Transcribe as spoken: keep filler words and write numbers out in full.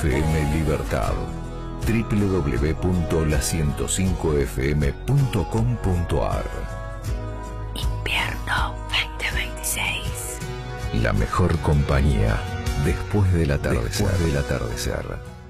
F M Libertad. doble u doble u doble u punto la ciento cinco f m punto com punto a r. Invierno veinte veintiséis. La mejor compañía después del atardecer. Después del atardecer.